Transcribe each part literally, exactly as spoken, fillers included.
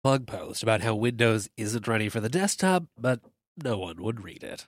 blog post about how Windows isn't ready for the desktop, but no one would read it.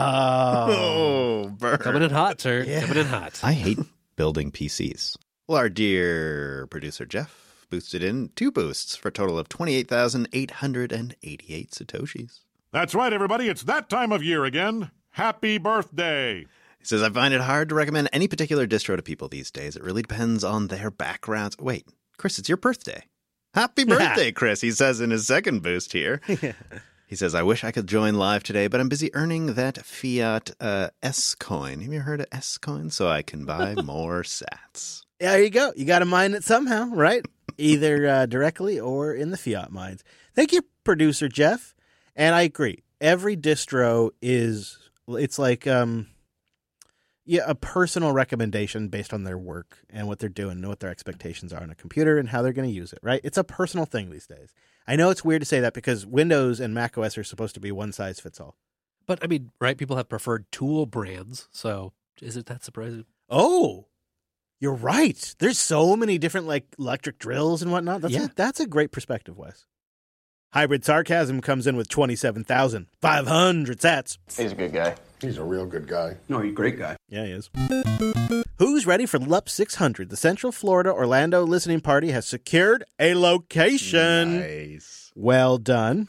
Oh, burn. Coming in hot, sir. Yeah. Coming in hot. I hate building P Cs. Well, our dear producer Jeff boosted in two boosts for a total of twenty-eight thousand eight hundred eighty-eight Satoshis. That's right, everybody. It's that time of year again. Happy birthday. He says, I find it hard to recommend any particular distro to people these days. It really depends on their backgrounds. Wait, Chris, it's your birthday. Happy birthday, Chris, he says in his second boost here. He says, I wish I could join live today, but I'm busy earning that fiat uh, S-coin. Have you heard of S-coin? So I can buy more sats. Yeah, there you go. You got to mine it somehow, right? Either uh, directly or in the fiat mines. Thank you, producer Jeff. And I agree. Every distro is, it's like um, yeah, a personal recommendation based on their work and what they're doing and what their expectations are on a computer and how they're going to use it, right? It's a personal thing these days. I know it's weird to say that because Windows and macOS are supposed to be one size fits all. But, I mean, right, people have preferred tool brands, so isn't that surprising? Oh, you're right. There's so many different, like, electric drills and whatnot. That's, Yeah. a, that's a great perspective, Wes. Hybrid Sarcasm comes in with twenty-seven thousand five hundred sats. He's a good guy. He's a real good guy. No, he's a great guy. Yeah, he is. Who's ready for L U P six hundred? The Central Florida Orlando listening party has secured a location. Nice. Well done.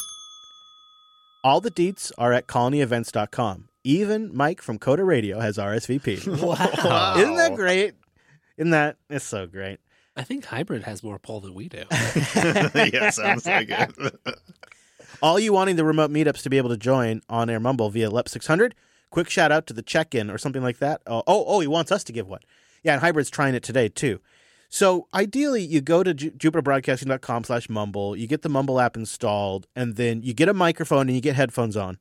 All the deets are at colony events dot com. Even Mike from Coda Radio has R S V P. Wow. Isn't that great? Isn't that? It's so great. I think Hybrid has more pull than we do. Yeah, sounds like it. All you wanting the remote meetups to be able to join On Air Mumble via L U P six hundred, quick shout out to the check-in or something like that. Oh, oh, oh, he wants us to give one. Yeah, and Hybrid's trying it today, too. So ideally, you go to Ju- jupiter broadcasting dot com slash mumble, you get the Mumble app installed, and then you get a microphone and you get headphones on,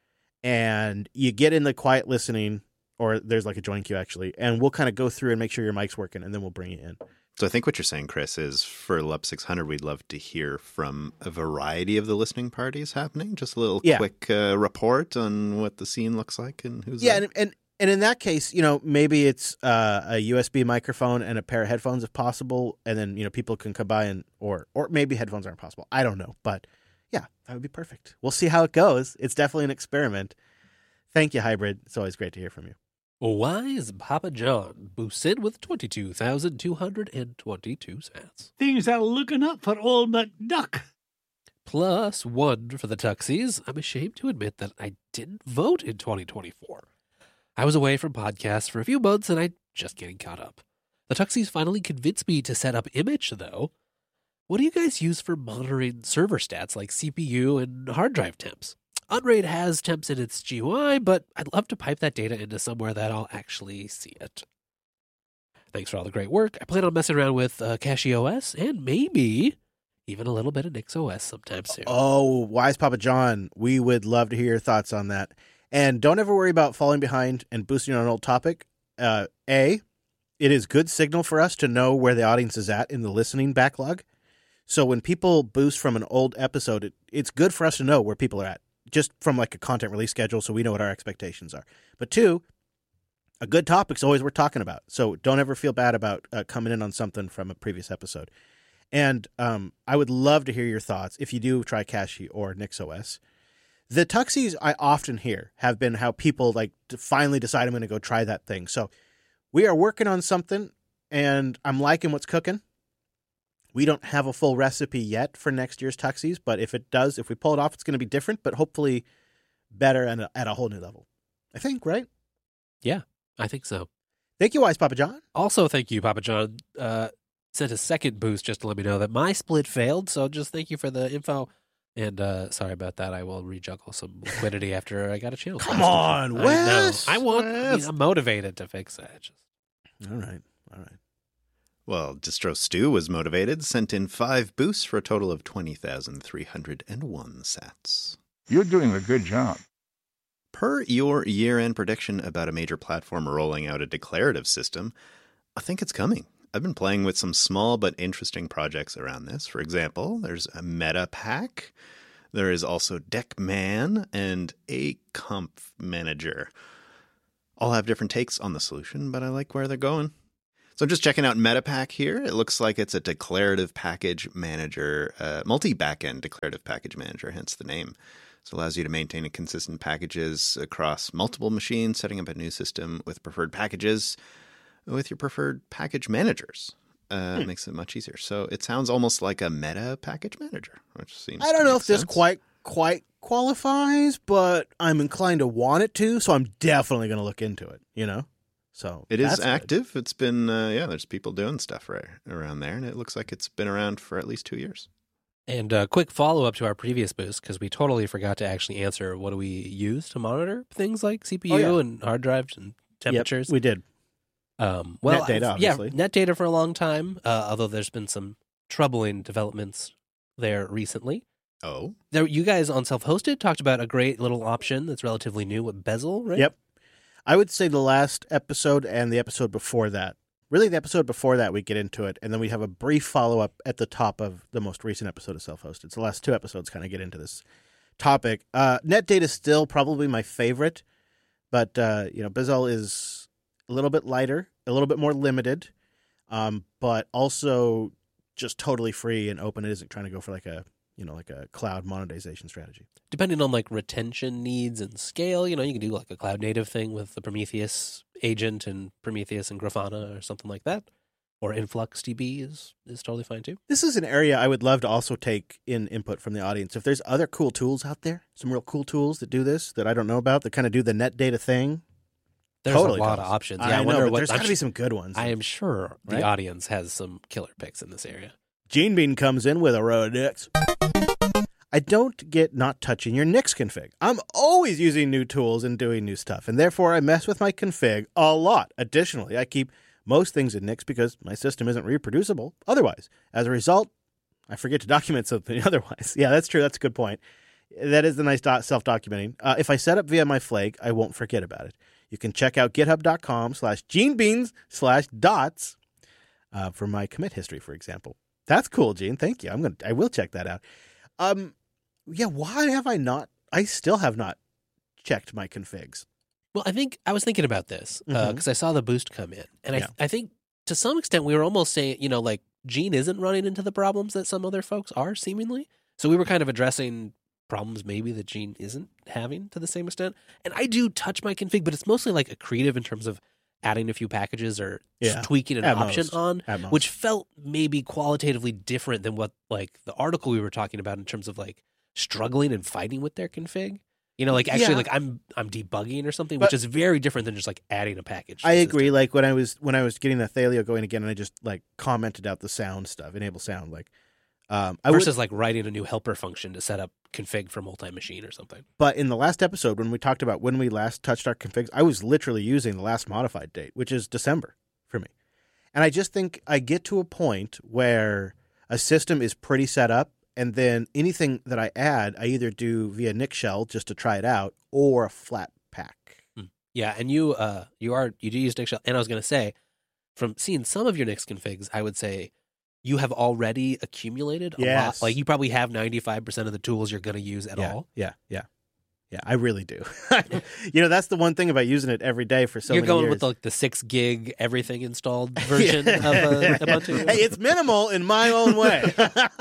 and you get in the quiet listening, or there's like a join queue, actually, and we'll kind of go through and make sure your mic's working, and then we'll bring you in. So I think what you're saying, Chris, is for L U P six hundred, we'd love to hear from a variety of the listening parties happening. Just a little Yeah. quick uh, report on what the scene looks like and who's Yeah, there. and, and and in that case, you know, maybe it's uh, a U S B microphone and a pair of headphones if possible, and then, you know, people can come by and, or or maybe headphones aren't possible. I don't know, but yeah, that would be perfect. We'll see how it goes. It's definitely an experiment. Thank you, Hybrid. It's always great to hear from you. Why is Papa John boosted with twenty-two thousand two hundred twenty-two sats? Things are looking up for old McDuck. Plus one for the Tuxies. I'm ashamed to admit that I didn't vote in twenty twenty-four. I was away from podcasts for a few months and I'm just getting caught up. The Tuxies finally convinced me to set up Image, though. What do you guys use for monitoring server stats like C P U and hard drive temps? Unraid has temps in its G U I, but I'd love to pipe that data into somewhere that I'll actually see it. Thanks for all the great work. I plan on messing around with uh, CachyOS and maybe even a little bit of NixOS sometime soon. Oh, wise Papa John, we would love to hear your thoughts on that. And don't ever worry about falling behind and boosting on an old topic. Uh, A, it is good signal for us to know where the audience is at in the listening backlog. So when people boost from an old episode, it, it's good for us to know where people are at, just from like a content release schedule so we know what our expectations are. But two, a good topic's always worth talking about. So don't ever feel bad about uh, coming in on something from a previous episode. And um, I would love to hear your thoughts if you do try Cachy or NixOS. The Tuxies I often hear have been how people like to finally decide I'm going to go try that thing. So we are working on something and I'm liking what's cooking. We don't have a full recipe yet for next year's Tuxies, but if it does, if we pull it off, it's going to be different, but hopefully better and at a whole new level. I think, right? Yeah, I think so. Thank you, Wise Papa John. Also, thank you, Papa John. Uh, sent a second boost just to let me know that my split failed, so just thank you for the info. And uh, sorry about that. I will rejuggle some liquidity after I got a channel. Come on, I Wes. know. I want. I mean, Wes. I'm motivated to fix it. Just... All right, all right. Well, Distro Stew was motivated, sent in five boosts for a total of twenty thousand three hundred one sats. You're doing a good job. Per your year-end prediction about a major platform rolling out a declarative system, I think it's coming. I've been playing with some small but interesting projects around this. For example, there's a Meta Pack. There is also Deckman and a Conf Manager. All have different takes on the solution, but I like where they're going. So I'm just checking out Metapack here. It looks like it's a declarative package manager, uh, multi-backend declarative package manager, hence the name. So it allows you to maintain consistent packages across multiple machines, setting up a new system with preferred packages with your preferred package managers. Uh, hmm. Makes it much easier. So it sounds almost like a meta package manager, which seems I don't know if sense. this quite quite qualifies, but I'm inclined to want it to, so I'm definitely going to look into it, you know? So it is good. active. It's been, uh, yeah, there's people doing stuff right around there, and it looks like it's been around for at least two years. And a quick follow-up to our previous boost, because we totally forgot to actually answer what do we use to monitor things like C P U oh, yeah. and hard drives and temperatures. Yep, we did. Um, well, net data, obviously. Yeah, net data for a long time, uh, although there's been some troubling developments there recently. Oh? There, you guys on Self-Hosted talked about a great little option that's relatively new with Bezel, right? Yep. I would say the last episode and the episode before that. Really, the episode before that, we get into it, and then we have a brief follow-up at the top of the most recent episode of Self-Hosted. So the last two episodes kind of get into this topic. Uh, net data is still probably my favorite, but, uh, you know, Bezel is a little bit lighter, a little bit more limited, um, but also just totally free and open. It isn't trying to go for like a, you know, like a cloud monetization strategy. Depending on like retention needs and scale, you know, you can do like a cloud native thing with the Prometheus agent and Prometheus and Grafana or something like that. Or InfluxDB is, is totally fine too. This is an area I would love to also take in input from the audience. If there's other cool tools out there, some real cool tools that do this that I don't know about, that kind of do the net data thing. There's totally a lot does. of options. Yeah, I, I know, wonder but what, there's got to be some good ones. I am sure the right? audience has some killer picks in this area. Gene Bean comes in with a row of dicks. I don't get not touching your Nix config. I'm always using new tools and doing new stuff, and therefore I mess with my config a lot. Additionally, I keep most things in Nix because my system isn't reproducible otherwise. As a result, I forget to document something otherwise. Yeah, that's true. That's a good point. That is the nice do- self-documenting. Uh, if I set up via my flag, I won't forget about it. You can check out github.com slash genebeans slash dots uh, for my commit history, for example. That's cool, Gene. Thank you. I'm gonna. I will check that out. Um, yeah. Why have I not? I still have not checked my configs. Well, I think I was thinking about this because Mhm. uh, I saw the boost come in, and Yeah. I I think to some extent we were almost saying, you know, like Gene isn't running into the problems that some other folks are seemingly. So we were kind of addressing problems maybe that Gene isn't having to the same extent. And I do touch my config, but it's mostly like accretive in terms of adding a few packages or Yeah. just tweaking an At option most. on, At most. which felt maybe qualitatively different than what like the article we were talking about in terms of like struggling and fighting with their config. You know, like actually Yeah. like I'm I'm debugging or something, But- which is very different than just like adding a package. to I the agree. system. Like when I was when I was getting the Thalio going again, and I just like commented out the sound stuff, enable sound. Like, um, I would, Versus like writing a new helper function to set up config for multi-machine or something. but in the last episode when we talked about when we last touched our configs, I was literally using the last modified date, which is December for me. And I just think I get to a point where a system is pretty set up, and then anything that I add, I either do via Nix shell just to try it out, or a flat pack. Yeah, and you uh you are you do use Nix shell, and I was gonna say, from seeing some of your Nix configs, I would say you have already accumulated a Yes. lot. Like you probably have ninety-five percent of the tools you're gonna use at yeah, all. Yeah, yeah, yeah. I really do. You know, that's the one thing about using it every day for so you're many going years. with the, like the six gig everything installed version of uh, Ubuntu. Hey, it's minimal in my own way.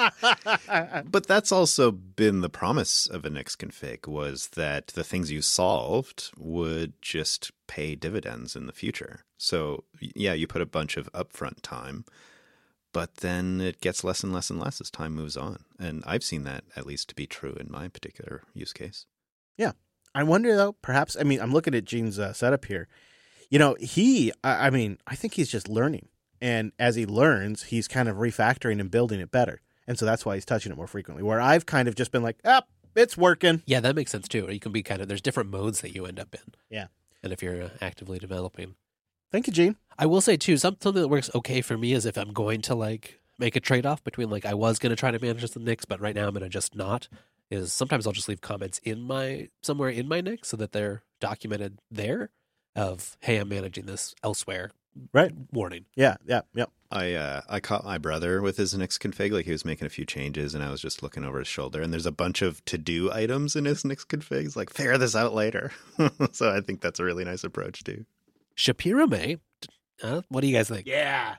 But that's also been the promise of a Nix config, was that the things you solved would just pay dividends in the future. So yeah, you put a bunch of upfront time, but then it gets less and less and less as time moves on. And I've seen that at least to be true in my particular use case. Yeah. I wonder, though, perhaps, I mean, I'm looking at Gene's uh, setup here. You know, he, I, I mean, I think he's just learning. And as he learns, he's kind of refactoring and building it better. And so that's why he's touching it more frequently, where I've kind of just been like, ah, it's working. Yeah, that makes sense too. You can be kind of, there's different modes that you end up in. Yeah. And if you're uh, actively developing. Thank you, Gene. I will say too, some, something that works okay for me is if I'm going to like make a trade-off between like I was going to try to manage the Nix, but right now I'm going to just not, is sometimes I'll just leave comments in my, somewhere in my Nix so that they're documented there of, hey, I'm managing this elsewhere. Right. Warning. Yeah, yeah, yeah. I uh, I caught my brother with his Nix config. Like he was making a few changes, and I was just looking over his shoulder. And there's a bunch of to-do items in his Nix configs. Like figure this out later. So I think that's a really nice approach too. Shapiro May Huh? What do you guys think? Yeah.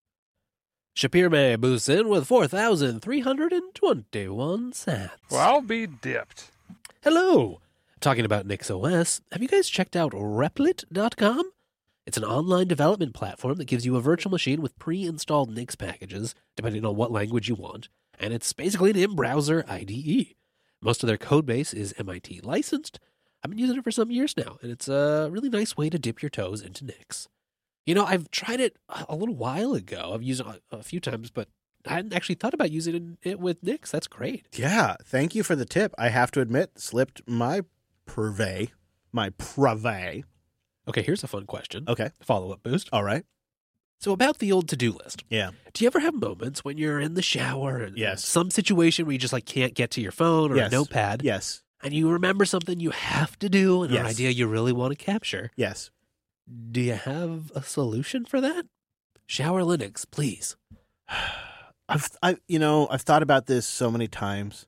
Shapir May boosts in with four thousand three hundred twenty-one sats. Well, I'll be dipped. Hello. Talking about NixOS, have you guys checked out Replit dot com? It's an online development platform that gives you a virtual machine with pre-installed Nix packages, depending on what language you want, and it's basically an in-browser I D E. Most of their code base is M I T licensed. I've been using it for some years now, and it's a really nice way to dip your toes into Nix. You know, I've tried it a little while ago. I've used it a few times, but I hadn't actually thought about using it with Nix. That's great. Yeah, thank you for the tip. I have to admit, slipped my purvey, my purvey. Okay, here's a fun question. Okay. Follow-up boost. All right. So about the old to-do list. Yeah. Do you ever have moments when you're in the shower and Yes. some situation where you just like can't get to your phone or Yes. a notepad Yes. and you remember something you have to do and an Yes. idea you really want to capture? Yes. Do you have a solution for that? Shower Linux, please. I've, I, you know, I've thought about this so many times.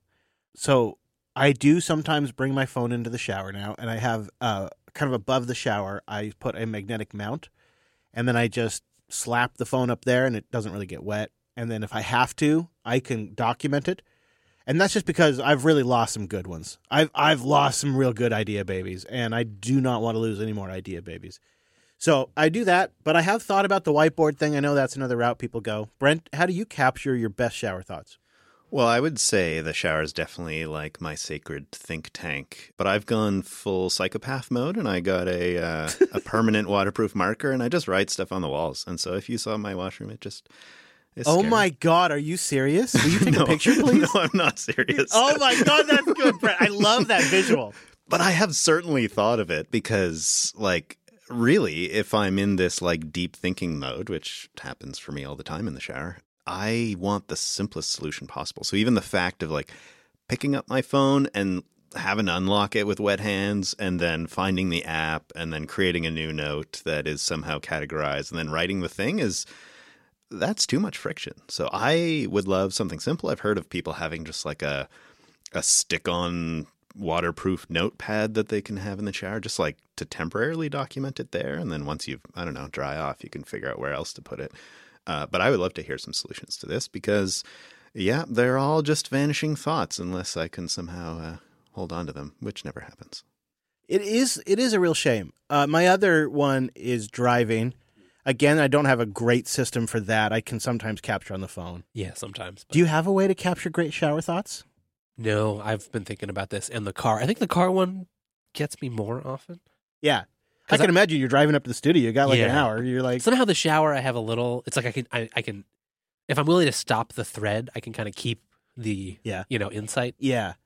So I do sometimes bring my phone into the shower now, and I have uh, kind of above the shower, I put a magnetic mount, and then I just slap the phone up there, and it doesn't really get wet. And then if I have to, I can document it. And that's just because I've really lost some good ones. I've I've lost some real good idea babies, and I do not want to lose any more idea babies. So I do that, but I have thought about the whiteboard thing. I know that's another route people go. Brent, how do you capture your best shower thoughts? Well, I would say the shower is definitely like my sacred think tank, but I've gone full psychopath mode and I got a uh, a permanent waterproof marker and I just write stuff on the walls. And so if you saw my washroom, it just is Oh scary. my God, are you serious? Will you take No, a picture, please? No, I'm not serious. Oh my God, that's good, Brent. I love that visual. But I have certainly thought of it because, like, really, if I'm in this like deep thinking mode, which happens for me all the time in the shower, I want the simplest solution possible. So even the fact of like picking up my phone and having to unlock it with wet hands and then finding the app and then creating a new note that is somehow categorized and then writing the thing is that's too much friction. So I would love something simple. I've heard of people having just like a a stick-on waterproof notepad that they can have in the shower, just like to temporarily document it there. And then once you've, I don't know, dry off, you can figure out where else to put it. Uh, but I would love to hear some solutions to this because, yeah, they're all just vanishing thoughts unless I can somehow uh, hold on to them, which never happens. It is it is a real shame. Uh, my other one is driving. Again, I don't have a great system for that. I can sometimes capture on the phone. Yeah, sometimes. Do you have a way to capture great shower thoughts? No, I've been thinking about this in the car. I think the car one gets me more often. Yeah. I 'Cause can I- imagine you're driving up to the studio. You got like an Yeah. hour. You're like, Somehow the shower, I have a little. It's like I can, I, I can, if I'm willing to stop the thread, I can kind of keep the, Yeah. you know, insight. yeah.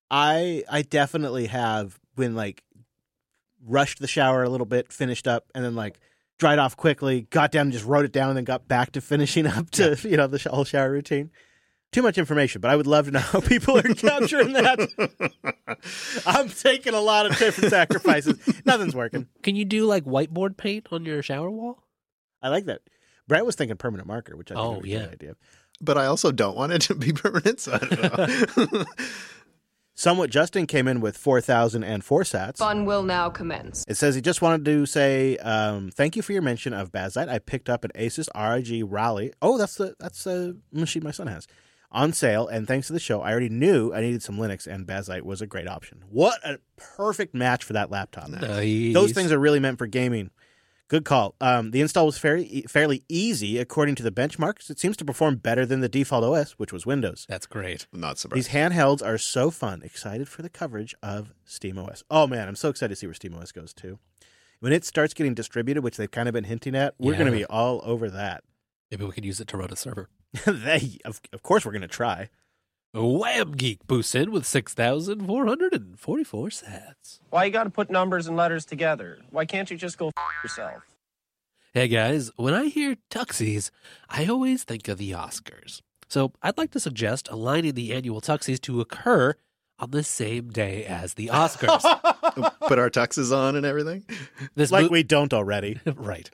I I definitely have been like rushed the shower a little bit, finished up, and then like dried off quickly, got down and just wrote it down, and then got back to finishing up to you know the sh- whole shower routine. Too much information, but I would love to know how people are capturing that. I'm taking a lot of different sacrifices. Nothing's working. Can you do like whiteboard paint on your shower wall? I like that. Brett was thinking permanent marker, which I think Oh, would be yeah. a good idea. But I also don't want it to be permanent, so I don't know. Somewhat Justin came in with four thousand four sats. Fun will now commence. It says he just wanted to say um, thank you for your mention of Bazite. I picked up an Asus R I G Raleigh. Oh, that's the that's the machine my son has on sale. And thanks to the show, I already knew I needed some Linux, and Bazite was a great option. What a perfect match for that laptop. Nice. Those things are really meant for gaming. Good call. Um, the install was fairly fairly easy according to the benchmarks. It seems to perform better than the default O S, which was Windows. That's great. Not surprised. These handhelds are so fun. Excited for the coverage of SteamOS. Oh, man, I'm so excited to see where SteamOS goes, too. When it starts getting distributed, which they've kind of been hinting at, we're Yeah. going to be all over that. Maybe we could use it to run a server. they, of, of course, we're going to try. Wham Geek boosts in with six thousand four hundred forty-four sats. Why you gotta put numbers and letters together? Why can't you just go f- yourself? Hey guys, when I hear Tuxies, I always think of the Oscars. So I'd like to suggest aligning the annual Tuxies to occur on the same day as the Oscars. Put our tuxes on and everything. This Like mo- we don't already. right.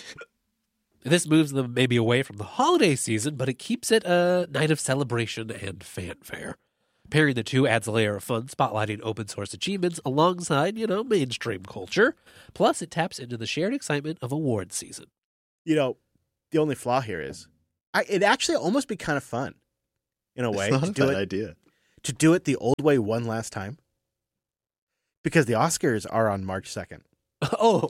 This moves them maybe away from the holiday season, but it keeps it a night of celebration and fanfare. Pairing the two adds a layer of fun, spotlighting open source achievements alongside, you know, mainstream culture. Plus, it taps into the shared excitement of awards season. You know, the only flaw here is, I, it'd actually almost be kind of fun, in a way, It's not to a do bad it idea. to do it the old way one last time, because the Oscars are on March second. Oh,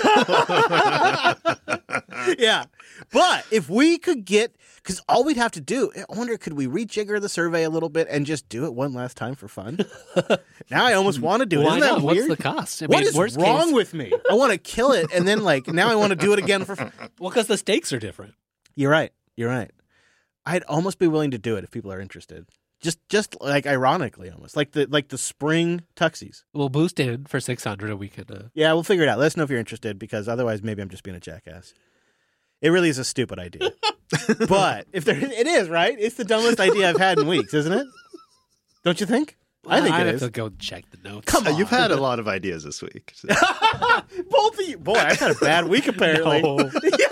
Yeah, but if we could get, because all we'd have to do, I wonder, could we rejigger the survey a little bit and just do it one last time for fun? Now I almost want to do it. why Isn't that not? What's weird? the cost? I What mean, is worst wrong case, with me? I want to kill it, and then like now I want to do it again for fun. Well, because the stakes are different. You're right. You're right. I'd almost be willing to do it if people are interested. Just, just like ironically, almost like the like the spring tuxies. We'll boost in for six hundred and we can. Uh, Yeah, we'll figure it out. Let us know if you're interested, because otherwise, maybe I'm just being a jackass. It really is a stupid idea, but if there, it is right. It's the dumbest idea I've had in weeks, isn't it? Don't you think? I think I'd it have is. to go check the notes. Come Uh, on. You've had a lot of ideas this week. So. Both of you. Boy, I've had a bad week apparently. No.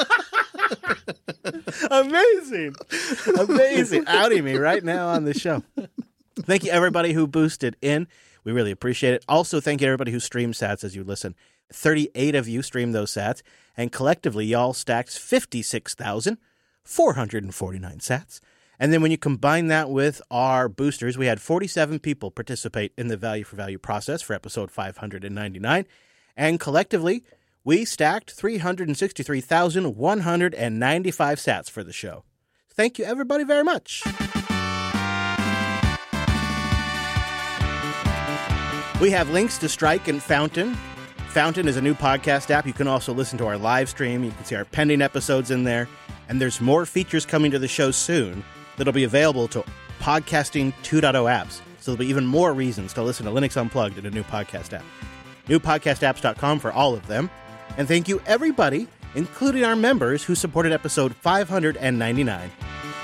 Amazing. Amazing. Outing me right now on the show. Thank you, everybody who boosted in. We really appreciate it. Also, thank you, everybody who streamed sats as you listen. thirty-eight of you streamed those sats, and collectively, y'all stacked fifty-six thousand four hundred forty-nine sats. And then when you combine that with our boosters, we had forty-seven people participate in the value for value process for episode five hundred ninety-nine. And collectively, we stacked three hundred sixty-three thousand one hundred ninety-five sats for the show. Thank you, everybody, very much. We have links to Strike and Fountain. Fountain is a new podcast app. You can also listen to our live stream. You can see our pending episodes in there. And there's more features coming to the show soon that'll be available to Podcasting two point oh apps. So there'll be even more reasons to listen to Linux Unplugged in a new podcast app. new podcast apps dot com for all of them. And thank you, everybody, including our members who supported episode five hundred ninety-nine.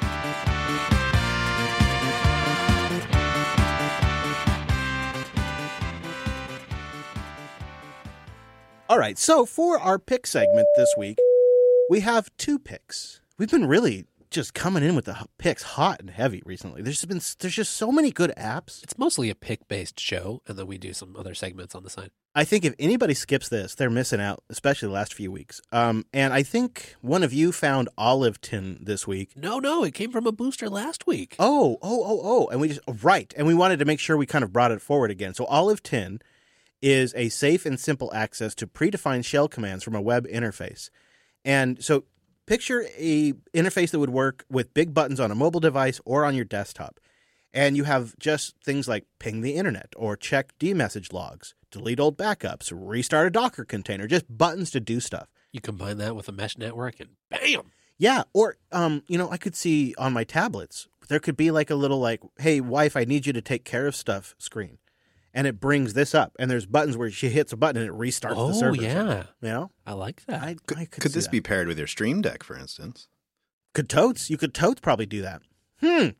All right, so for our pick segment this week, we have two picks. We've been really just coming in with the h- picks hot and heavy recently. There's been there's just so many good apps. It's mostly a pick-based show, and then we do some other segments on the side. I think if anybody skips this, they're missing out, especially the last few weeks. Um, and I think one of you found Olive Tin this week. No, no, it came from a booster last week. Oh, oh, oh, oh, and we just right, and we wanted to make sure we kind of brought it forward again. So Olive Tin is a safe and simple access to predefined shell commands from a web interface. And so picture a interface that would work with big buttons on a mobile device or on your desktop. And you have just things like ping the internet or check D-message logs, delete old backups, restart a Docker container, just buttons to do stuff. You combine that with a mesh network and bam! Yeah, or, um, you know, I could see on my tablets, there could be like a little like, hey, wife, I need you to take care of stuff screen. And it brings this up. And there's buttons where she hits a button and it restarts Oh, the server. yeah. You know? I like that. I, Could, I could, could see this that. be paired with your Stream Deck, for instance? Could totes. You could totes probably do that. Hmm.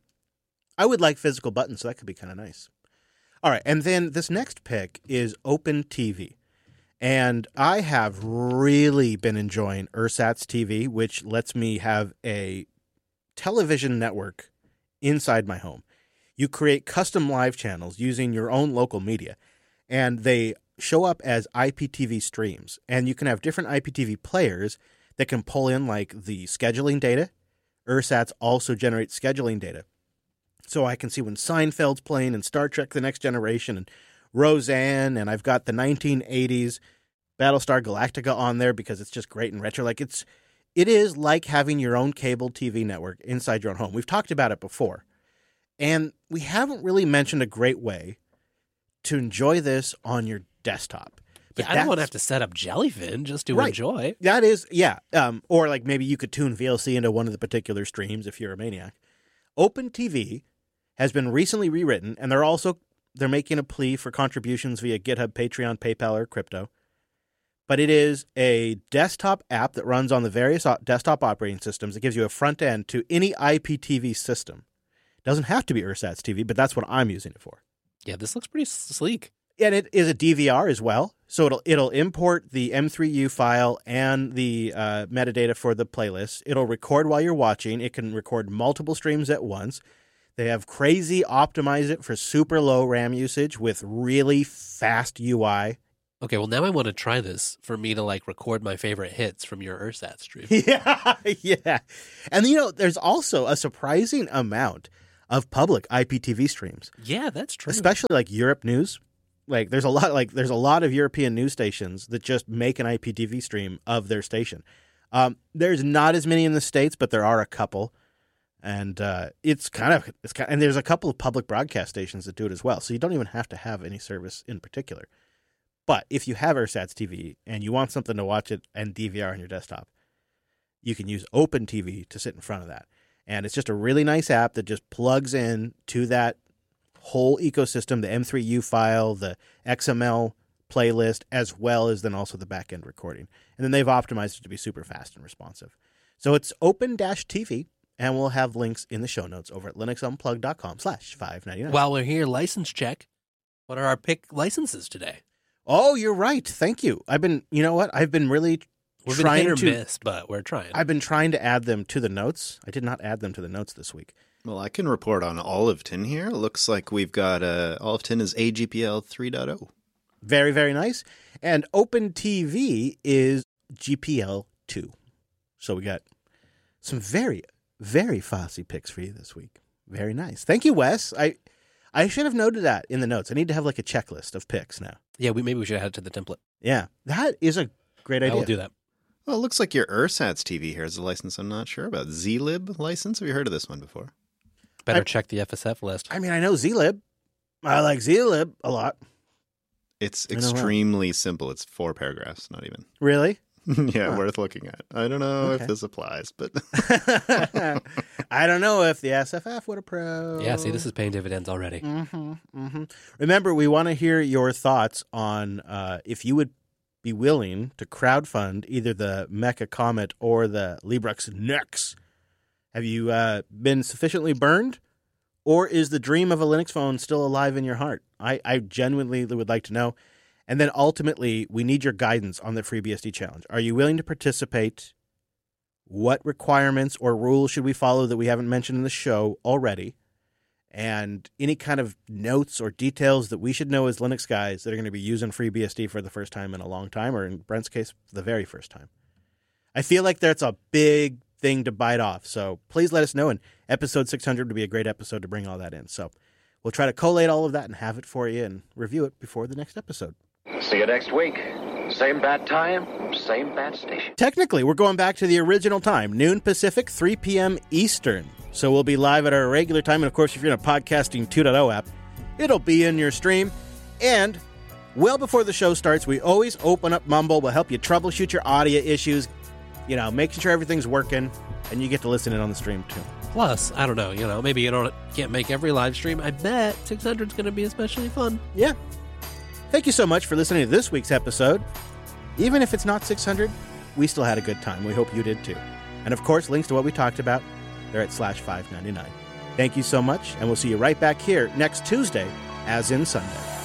I would like physical buttons, so that could be kind of nice. All right. And then this next pick is Open T V. And I have really been enjoying Ursats T V, which lets me have a television network inside my home. You create custom live channels using your own local media, and they show up as I P T V streams. And you can have different I P T V players that can pull in like the scheduling data. Ursats also generates scheduling data. So I can see when Seinfeld's playing and Star Trek The Next Generation and Roseanne, and I've got the nineteen eighties Battlestar Galactica on there because it's just great and retro. Like it's, it is like having your own cable T V network inside your own home. We've talked about it before. And we haven't really mentioned a great way to enjoy this on your desktop. But Yeah, I don't want to that's- have to set up Jellyfin just to Right. enjoy. That is, yeah. Um, or like maybe you could tune V L C into one of the particular streams if you're a maniac. Open T V has been recently rewritten, and they're also they're making a plea for contributions via GitHub, Patreon, PayPal, or crypto. But it is a desktop app that runs on the various o- desktop operating systems. It gives you a front end to any I P T V system. It doesn't have to be Ursats T V, but that's what I'm using it for. Yeah, this looks pretty sleek. And it is a D V R as well, so it'll it'll import the M three U file and the uh, metadata for the playlist. It'll record while you're watching. It can record multiple streams at once. They have crazy optimize it for super low RAM usage with really fast U I Okay, well, now I want to try this for me to, like, record my favorite hits from your Ursat stream. Yeah, yeah. And, you know, there's also a surprising amount of public I P T V streams. Yeah, that's true. Especially, like, Europe news. Like, there's a lot, like, there's a lot of European news stations that just make an I P T V stream of their station. Um, there's not as many in the States, but there are a couple. And uh, it's kind of, it's kind of, and there's a couple of public broadcast stations that do it as well. So you don't even have to have any service in particular. But if you have Ursat's T V and you want something to watch it and D V R on your desktop, you can use Open T V to sit in front of that. And it's just a really nice app that just plugs in to that whole ecosystem, the M three U file, the X M L playlist, as well as then also the back-end recording. And then they've optimized it to be super fast and responsive. So it's Open-T V, and we'll have links in the show notes over at linuxunplug.com slash 599. While we're here, license check. What are our pick licenses today? Oh, you're right. Thank you. I've been, you know what? I've been really We've been trying hit or to miss, but we're trying. I've been trying to add them to the notes. I did not add them to the notes this week. Well, I can report on Olive Tin here. It looks like we've got uh, Olive Tin is A G P L three point oh. Very, very nice. And Open T V is G P L two. So we got some very, very fussy picks for you this week. Very nice. Thank you, Wes. I I should have noted that in the notes. I need to have like a checklist of picks now. Yeah, we maybe we should add it to the template. Yeah, that is a great idea. I will do that. Well, it looks like your Ursat's T V here is a license I'm not sure about. Z-Lib license? Have you heard of this one before? Better I- check the F S F list. I mean, I know Z-Lib. I like Z-Lib a lot. It's I know how. extremely simple. It's four paragraphs, not even. Really? yeah, Huh. worth looking at. I don't know Okay. if this applies, but I don't know if the S F F would approve. Yeah, see, this is paying dividends already. Mm-hmm, mm-hmm. Remember, we want to hear your thoughts on uh, if you would be willing to crowdfund either the Mecha Comet or the Librux Nux. Have you uh, been sufficiently burned? Or is the dream of a Linux phone still alive in your heart? I, I genuinely would like to know. And then ultimately, we need your guidance on the FreeBSD challenge. Are you willing to participate? What requirements or rules should we follow that we haven't mentioned in the show already? And any kind of notes or details that we should know as Linux guys that are going to be using FreeBSD for the first time in a long time, or in Brent's case, for the very first time. I feel like that's a big thing to bite off. So please let us know. And episode six hundred would be a great episode to bring all that in. So we'll try to collate all of that and have it for you and review it before the next episode. See you next week. Same bad time, same bad station. Technically, we're going back to the original time, noon Pacific, three p.m. Eastern. So we'll be live at our regular time. And of course, if you're in a Podcasting two point oh app, it'll be in your stream. And well before the show starts, we always open up Mumble. We'll help you troubleshoot your audio issues, you know, making sure everything's working, and you get to listen in on the stream too. Plus, I don't know, you know, maybe you don't can't make every live stream. I bet six hundred is going to be especially fun. Yeah. Thank you so much for listening to this week's episode. Even if it's not six hundred, we still had a good time. We hope you did too. And of course, links to what we talked about, they're at slash five ninety-nine. Thank you so much, and we'll see you right back here next Tuesday, as in Sunday.